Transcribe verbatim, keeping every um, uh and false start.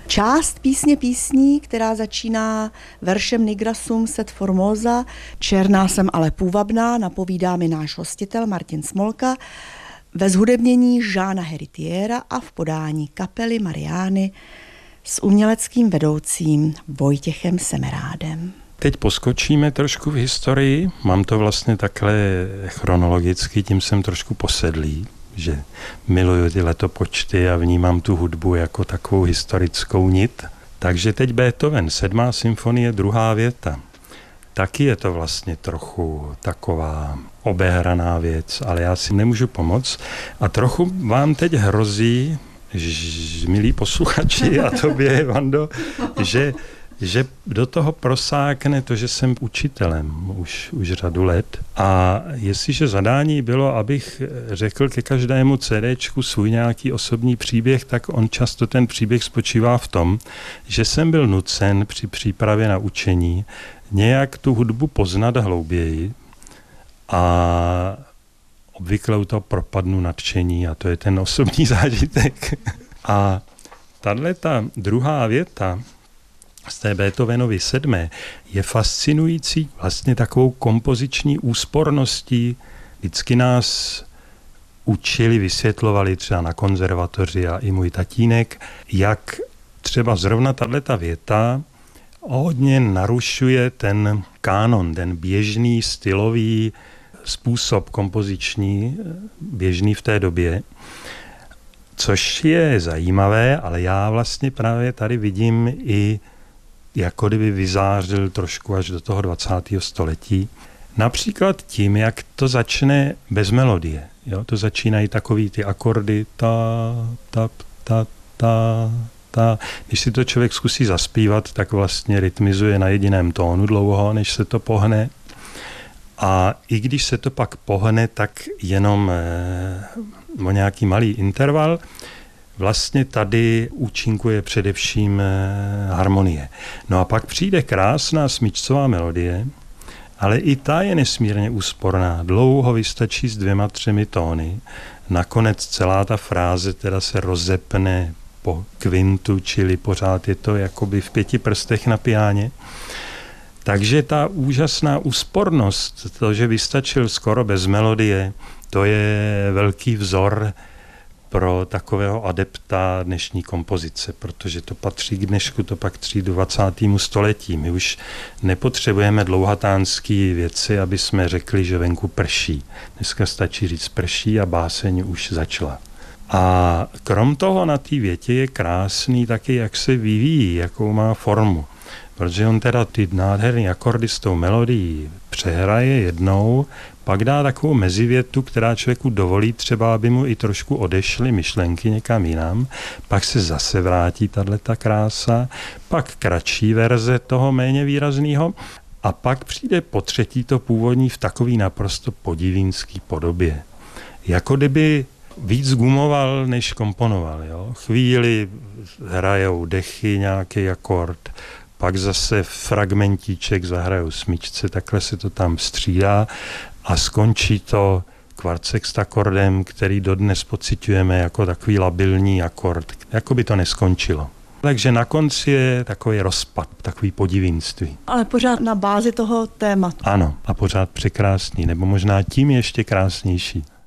část písně písní, která začíná veršem Nigra sum sed formosa, černá jsem ale půvabná, napovídá mi náš hostitel Martin Smolka, ve zhudebnění Žána Heritiera a v podání kapely Mariány s uměleckým vedoucím Vojtěchem Semerádem. Teď poskočíme trošku v historii. Mám to vlastně takhle chronologicky, tím jsem trošku posedlý, že miluju ty letopočty a vnímám tu hudbu jako takovou historickou nit. Takže teď Beethoven, sedmá symfonie, druhá věta. Taky je to vlastně trochu taková obehraná věc, ale já si nemůžu pomoct. A trochu vám teď hrozí, ž, milí posluchači a tobě, Vando, že že do toho prosákne to, že jsem učitelem už, už řadu let. A jestliže zadání bylo, abych řekl ke každému CDčku svůj nějaký osobní příběh, tak on často ten příběh spočívá v tom, že jsem byl nucen při přípravě na učení nějak tu hudbu poznat hlouběji a obvykle u toho propadnu nadšení a to je ten osobní zážitek. A tato druhá věta z té Beethovenovy sedmé je fascinující vlastně takovou kompoziční úsporností. Vždycky nás učili, vysvětlovali třeba na konzervatoři a i můj tatínek, jak třeba zrovna tato věta hodně narušuje ten kánon, ten běžný stylový způsob kompoziční, běžný v té době. Což je zajímavé, ale já vlastně právě tady vidím i jako kdyby vyzářil trošku až do toho dvacátého století. Například tím, jak to začne bez melodie. Jo? To začínají takový ty akordy ta, ta, ta, ta, ta. Když si to člověk zkusí zaspívat, tak vlastně rytmizuje na jediném tónu dlouho, než se to pohne. A i když se to pak pohne, tak jenom eh, o nějaký malý interval. Vlastně tady účinkuje především harmonie. No a pak přijde krásná smyčcová melodie, ale i ta je nesmírně úsporná. Dlouho vystačí s dvěma, třemi tóny. Nakonec celá ta fráze teda se rozepne po kvintu, čili pořád je to jakoby v pěti prstech na piáně. Takže ta úžasná úspornost, to, že vystačil skoro bez melodie, to je velký vzor pro takového adepta dnešní kompozice, protože to patří k dnešku, to patří do dvacátému století. My už nepotřebujeme dlouhatánský věci, aby jsme řekli, že venku prší. Dneska stačí říct prší a báseň už začala. A krom toho na té větě je krásný taky, jak se vyvíjí, jakou má formu. Protože on teda ty nádherný akordy s tou melodií přehraje jednou, pak dá takovou mezivětu, která člověku dovolí třeba, aby mu i trošku odešly myšlenky někam jinam, pak se zase vrátí tato krása, pak kratší verze toho méně výrazného a pak přijde po třetí to původní v takový naprosto podivínský podobě. Jako kdyby víc gumoval, než komponoval. Jo? Chvíli hrajou dechy, nějaký akord, pak zase fragmentíček zahrajou smyčce, takhle se to tam střídá a skončí to kvartsextakordem, který dodnes pociťujeme jako takový labilní akord, jako by to neskončilo. Takže na konci je takový rozpad, takový podivínství. Ale pořád na bázi toho tématu. Ano, a pořád překrásný, nebo možná tím ještě krásnější.